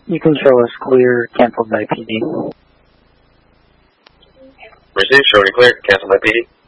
You can show us clear, canceled by PD. Received, showing clear, canceled by PD.